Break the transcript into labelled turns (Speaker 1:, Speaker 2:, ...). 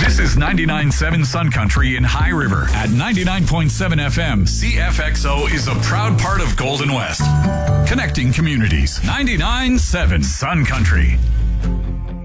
Speaker 1: This is 99.7 Sun Country in High River. At 99.7 FM, CFXO is a proud part of Golden West. Connecting communities. 99.7 Sun Country.